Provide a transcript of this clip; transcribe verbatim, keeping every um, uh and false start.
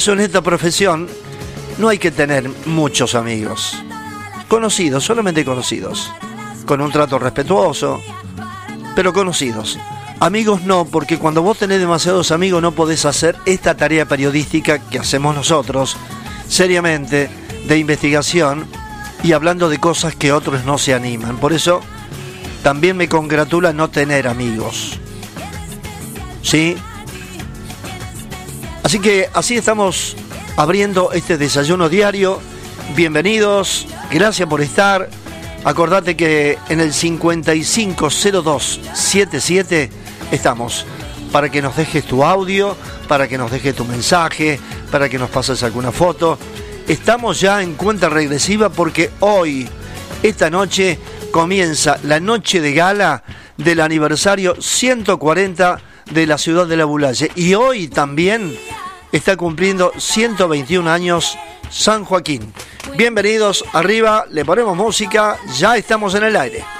eso en esta profesión no hay que tener muchos amigos. Conocidos, solamente conocidos. Con un trato respetuoso, pero conocidos. Amigos no, porque cuando vos tenés demasiados amigos no podés hacer esta tarea periodística que hacemos nosotros, seriamente, de investigación y hablando de cosas que otros no se animan. Por eso también me congratula no tener amigos. ¿Sí? Así que así estamos abriendo este desayuno diario. Bienvenidos, gracias por estar. Acordate que en el cincuenta y cinco cero dos setenta y siete estamos para que nos dejes tu audio, para que nos dejes tu mensaje, para que nos pases alguna foto. Estamos ya en cuenta regresiva porque hoy, esta noche, comienza la noche de gala del aniversario ciento cuarenta de la ciudad de La Bulaye. Y hoy también está cumpliendo ciento veintiún años San Joaquín. Bienvenidos, arriba, le ponemos música, ya estamos en el aire.